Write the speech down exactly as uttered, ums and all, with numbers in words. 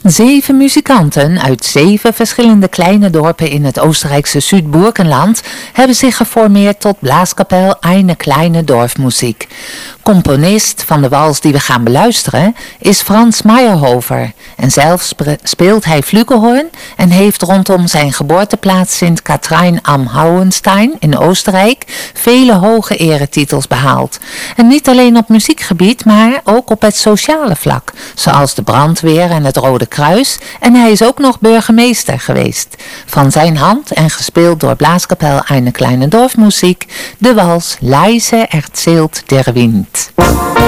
Zeven muzikanten uit zeven verschillende kleine dorpen in het Oostenrijkse Zuid-Boerkenland hebben zich geformeerd tot blaaskapel Eine Kleine Dorfmusik. Componist van de wals die we gaan beluisteren is Franz Meyerhofer en zelf spe- speelt hij flugelhorn en heeft rondom zijn geboorteplaats Sint-Katrijn am Hauenstein in Oostenrijk vele hoge eretitels behaald. En niet alleen op muziekgebied, maar ook op het sociale vlak, zoals de brandweer en het Rode Kruis, en hij is ook nog burgemeester geweest. Van zijn hand en gespeeld door blaaskapel Eine Kleine Dorfmusik, de wals Leise erzählt der Wind.